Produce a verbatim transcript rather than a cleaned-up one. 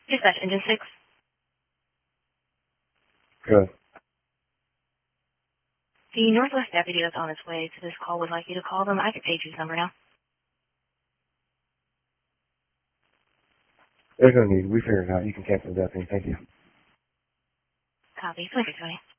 Dispatch, engine six. Good. The Northwest deputy that's on his way to this call would like you to call them. I could page his number now. There's no need. We figured it out. You can cancel the deputy. Thank you. Copy. Thank you, Tony.